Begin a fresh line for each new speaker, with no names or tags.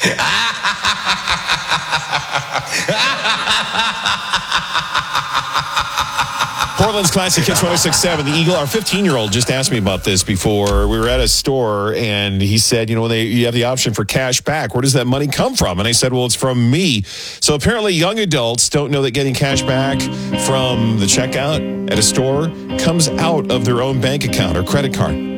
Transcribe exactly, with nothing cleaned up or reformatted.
Portland's Classic Hits one oh six point seven. The Eagle, our fifteen-year-old just asked me about this before. We were at a store, and he said, you know, when they you have the option for cash back, where does that money come from? And I said, well, it's from me. So apparently young adults don't know that getting cash back from the checkout at a store comes out of their own bank account or credit card.